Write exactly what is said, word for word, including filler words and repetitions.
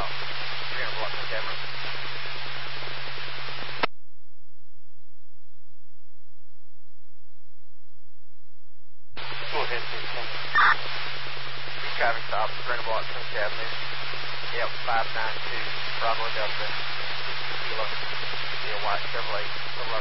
uh, three hundred watts on camera. Go ahead, please. Three traffic stop, three hundred watts on Avenue. Yep, five nine two, Bravo Delta, Kilo, yeah, white Chevrolet, Chevrolet